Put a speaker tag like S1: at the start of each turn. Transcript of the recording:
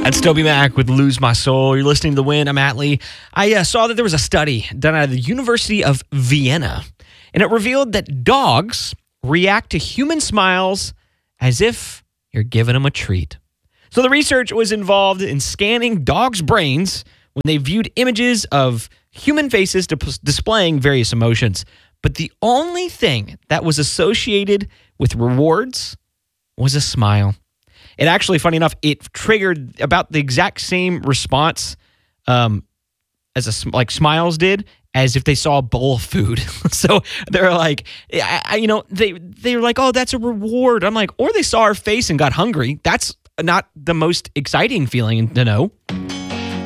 S1: That's Toby Mac with Lose My Soul. You're listening to The Win. I'm Atlee. I saw that there was a study done at the University of Vienna, and it revealed that dogs react to human smiles as if you're giving them a treat. So the research was involved in scanning dogs' brains when they viewed images of human faces displaying various emotions. But the only thing that was associated with rewards was a smile. It actually, funny enough, it triggered about the exact same response like smiles did as if they saw a bowl of food. So they're like, they're like, oh, that's a reward. I'm like, or they saw our face and got hungry. That's not the most exciting feeling to know.